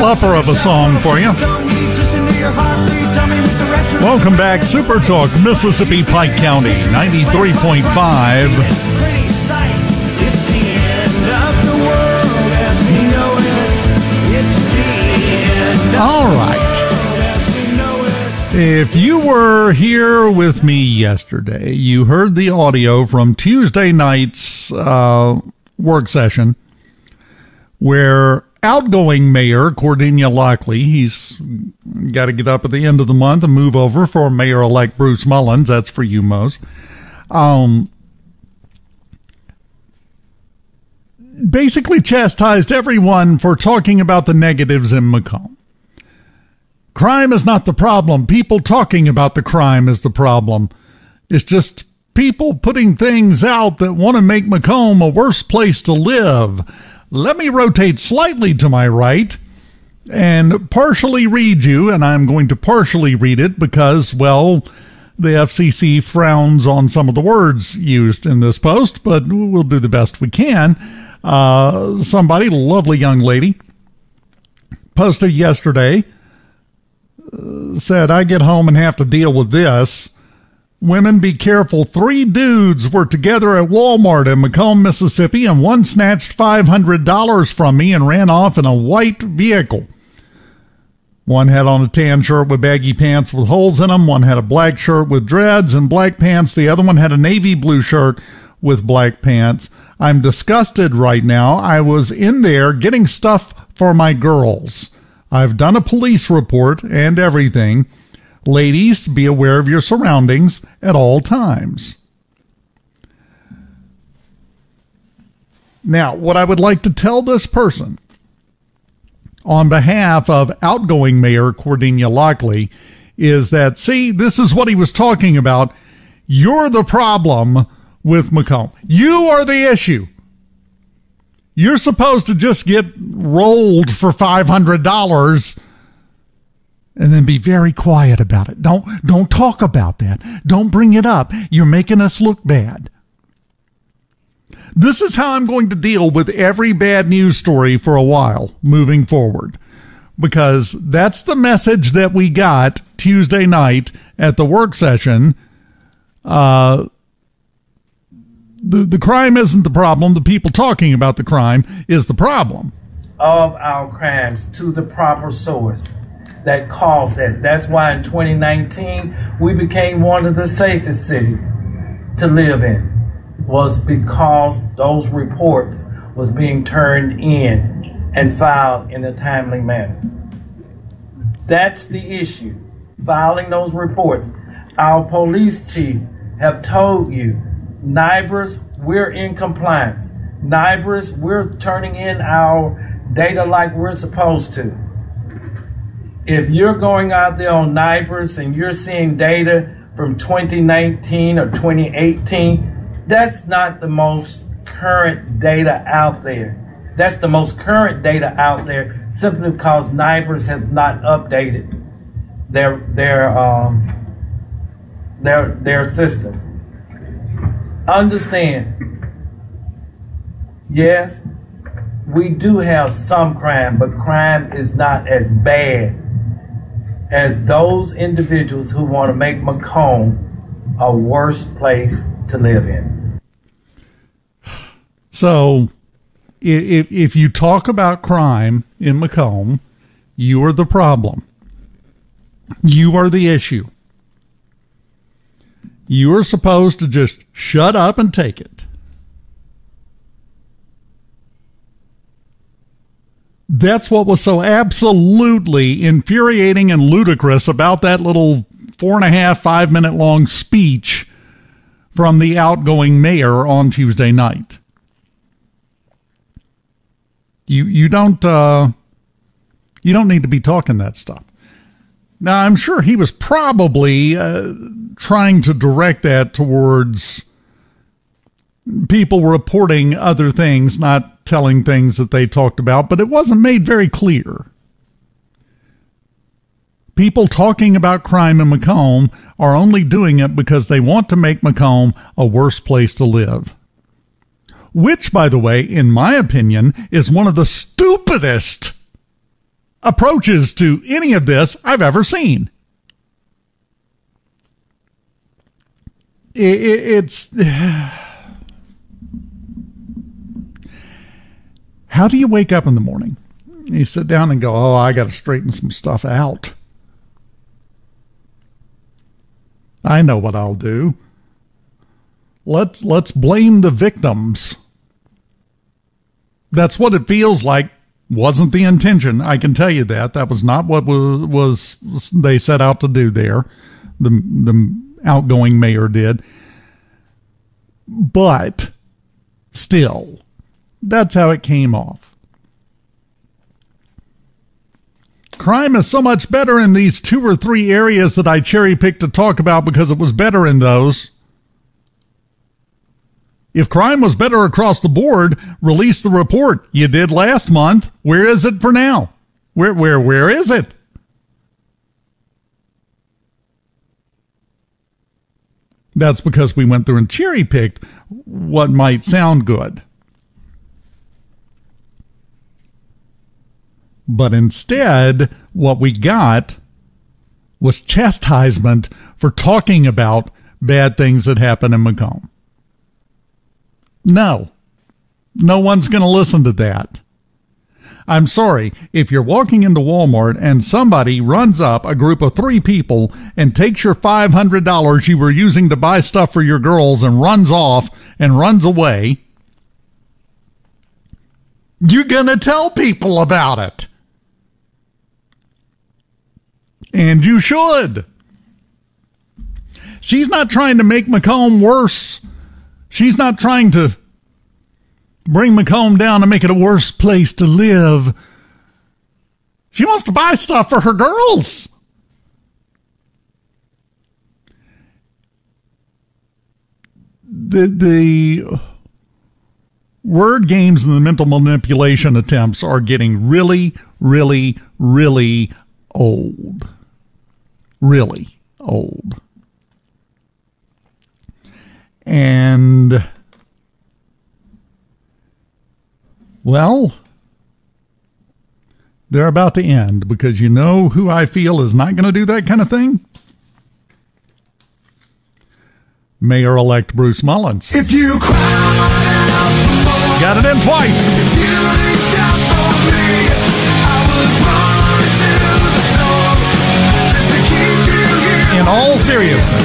fluffer of a song for you. Welcome back, Super Talk, Mississippi Pike County, 93.5. All right. If you were here with me yesterday, you heard the audio from Tuesday night's work session where outgoing Mayor Cordelia Lockley, he's got to get up at the end of the month and move over for Mayor-elect Bruce Mullins. That's for you, Mose. Basically chastised everyone for talking about the negatives in Macomb. Crime is not the problem. People talking about the crime is the problem. It's just people putting things out that want to make Macomb a worse place to live. Let me rotate slightly to my right and partially read you, and I'm going to partially read it because, well, the FCC frowns on some of the words used in this post, but we'll do the best we can. Somebody, lovely young lady, posted yesterday, said, I get home and have to deal with this. Women, be careful. 3 dudes were together at Walmart in Macomb, Mississippi, and one snatched $500 from me and ran off in a white vehicle. One had on a tan shirt with baggy pants with holes in them. One had a black shirt with dreads and black pants. The other one had a navy blue shirt with black pants. I'm disgusted right now. I was in there getting stuff for my girls. I've done a police report and everything. Ladies, be aware of your surroundings at all times. Now, what I would like to tell this person on behalf of outgoing Mayor Cordelia Lockley is that, see, this is what he was talking about. You're the problem with Macomb. You are the issue. You're supposed to just get rolled for $500 and then be very quiet about it. Don't talk about that. Don't bring it up. You're making us look bad. This is how I'm going to deal with every bad news story for a while moving forward, because that's the message that we got Tuesday night at the work session. The crime isn't the problem. The people talking about the crime is the problem. Of our crimes to the proper source that caused that. That's why in 2019 we became one of the safest cities to live in, was because those reports was being turned in and filed in a timely manner. That's the issue, filing those reports. Our police chief have told you, NIBRS, we're in compliance. NIBRS, we're turning in our data like we're supposed to. If you're going out there on NIBRS and you're seeing data from 2019 or 2018, that's not the most current data out there. That's the most current data out there simply because NIBRS has not updated their system. Understand, yes, we do have some crime, but crime is not as bad as those individuals who want to make Macomb a worse place to live in. So, if you talk about crime in Macomb, you are the problem. You are the issue. You are supposed to just shut up and take it. That's what was so absolutely infuriating and ludicrous about that little 4.5, 5 minute long speech from the outgoing mayor on Tuesday night. You don't need to be talking that stuff. Now, I'm sure he was probably trying to direct that towards people reporting other things, not telling things that they talked about, but it wasn't made very clear. People talking about crime in Macomb are only doing it because they want to make Macomb a worse place to live. Which, by the way, in my opinion, is one of the stupidest approaches to any of this I've ever seen. It's how do you wake up in the morning? You sit down and go, oh, I got to straighten some stuff out. I know what I'll do. Let's blame the victims. That's what it feels like. Wasn't the intention. I can tell you that. That was not what was they set out to do there. The outgoing mayor did. But still, that's how it came off. Crime is so much better in these 2 or 3 areas that I cherry-picked to talk about because it was better in those. If crime was better across the board, release the report you did last month. Where is it for now? Where is it? That's because we went through and cherry-picked what might sound good. But instead, what we got was chastisement for talking about bad things that happen in Macomb. No one's going to listen to that. I'm sorry, if you're walking into Walmart and somebody runs up, a group of 3 people, and takes your $500 you were using to buy stuff for your girls and runs off and runs away, you're going to tell people about it. And you should. She's not trying to make Macomb worse. She's not trying to bring Macomb down and make it a worse place to live. She wants to buy stuff for her girls. The word games and the mental manipulation attempts are getting really, really, really old. Really old. And, well, they're about to end, because you know who I feel is not going to do that kind of thing? Mayor-elect Bruce Mullins. If you cry, got it in twice. if you reached out for me, I would run to the storm just to keep you here. In all seriousness,